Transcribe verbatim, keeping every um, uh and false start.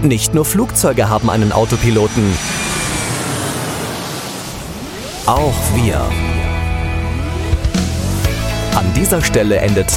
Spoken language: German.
Nicht nur Flugzeuge haben einen Autopiloten. Auch wir. An dieser Stelle endet